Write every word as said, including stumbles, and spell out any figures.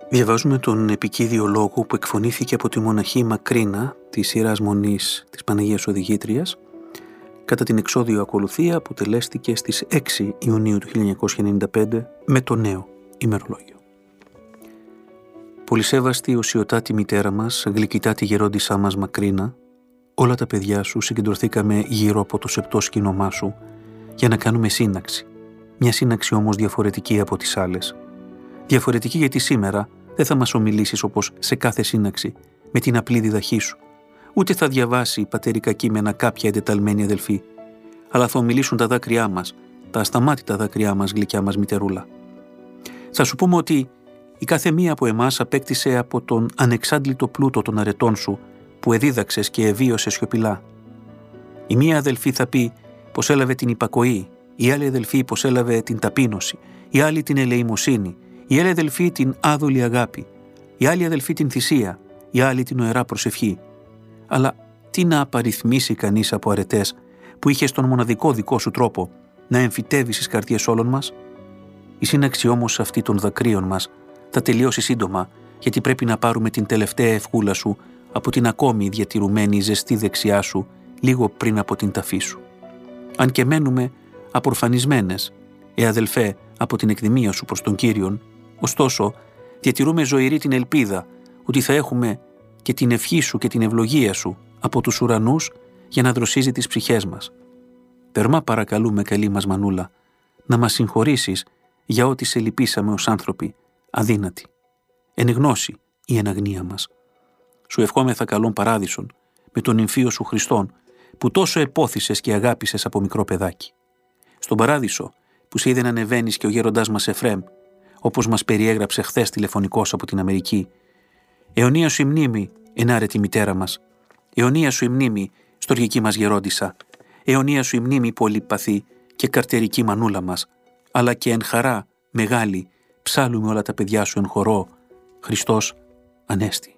Διαβάζουμε τον επικίδιο λόγο που εκφωνήθηκε από τη μοναχή Μακρίνα της σειράς μονής της Παναγίας Οδηγήτριας κατά την εξώδιο ακολουθία που τελέστηκε στις έξι Ιουνίου του χίλια εννιακόσια ενενήντα πέντε με το νέο ημερολόγιο. Πολυσέβαστη οσιωτάτη μητέρα μας, γλυκητάτη γερόντισά μας Μακρίνα, όλα τα παιδιά σου συγκεντρωθήκαμε γύρω από το σεπτό σκήνομά σου για να κάνουμε σύναξη. Μια σύναξη όμως διαφορετική από τις άλλες. Διαφορετική γιατί σήμερα δεν θα μας ομιλήσεις όπως σε κάθε σύναξη με την απλή διδαχή σου. Ούτε θα διαβάσει πατερικά κείμενα κάποια εντεταλμένη αδελφή, αλλά θα ομιλήσουν τα δάκρυά μας, τα ασταμάτητα δάκρυά μας, γλυκιά μας μητερούλα. Θα σου πούμε ότι η κάθε μία από εμάς απέκτησε από τον ανεξάντλητο πλούτο των αρετών σου που εδίδαξες και εβίωσες σιωπηλά. Η μία αδελφή θα πει πως έλαβε την υπακοή, η άλλη αδελφή πως έλαβε την ταπείνωση, η άλλη την ελεημοσύνη, η άλλη αδελφή την άδολη αγάπη, η άλλη αδελφή την θυσία, η άλλη την οερά προσευχή. Αλλά τι να απαριθμίσει κανείς από αρετές που είχες τον μοναδικό δικό σου τρόπο να εμφυτεύεις στις καρδιές όλων μας? Η σύναξη όμως αυτή των δακρύων μας θα τελειώσει σύντομα, γιατί πρέπει να πάρουμε την τελευταία ευχούλα σου από την ακόμη διατηρουμένη ζεστή δεξιά σου λίγο πριν από την ταφή σου. Αν και μένουμε απορφανισμένες, ε αδελφέ, από την εκδημία σου προς τον Κύριον, ωστόσο διατηρούμε ζωηρή την ελπίδα ότι θα έχουμε και την ευχή σου και την ευλογία σου από τους ουρανούς για να δροσίζει τις ψυχές μας. Θερμά παρακαλούμε, καλή μας μανούλα, να μας συγχωρήσεις για ό,τι σε λυπήσαμε ως άνθρωποι, αδύνατοι, εν γνώση ή εν αγνία μας. Σου ευχόμεθα καλών παράδεισων με τον νυμφίο σου Χριστόν, που τόσο επόθησες και αγάπησες από μικρό παιδάκι. Στον παράδεισο που σε είδε να ανεβαίνεις και ο γέροντάς μας Εφραίμ, όπως μας περιέγραψε χθες τηλεφωνικός από την Αμερική. Αιωνία σου η μνήμη, ενάρετη μητέρα μας. Αιωνία σου η μνήμη, στοργική μας γερόντισσα. Αιωνία σου η μνήμη, πολυπαθή και καρτερική μανούλα μας. Αλλά και εν χαρά μεγάλη ψάλουμε όλα τα παιδιά σου εν χορό. Χριστός Ανέστη.